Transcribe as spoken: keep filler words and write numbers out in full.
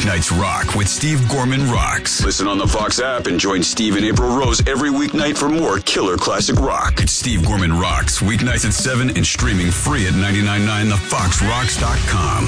Weeknights Rock with Steve Gorman Rocks. Listen on the Fox app and join Steve and April Rose every weeknight for more killer classic rock. It's Steve Gorman Rocks, weeknights at seven and streaming free at nine nine nine the fox rocks dot com.